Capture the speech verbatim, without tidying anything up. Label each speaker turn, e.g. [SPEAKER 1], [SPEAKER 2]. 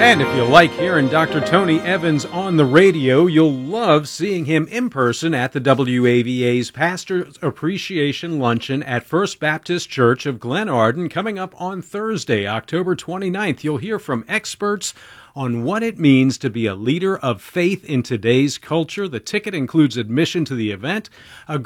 [SPEAKER 1] And if you like hearing Doctor Tony Evans on the radio, you'll love seeing him in person at the W A V A's Pastor's Appreciation Luncheon at First Baptist Church of Glenarden coming up on Thursday, October twenty-ninth. You'll hear from experts on what it means to be a leader of faith in today's culture. The ticket includes admission to the event, a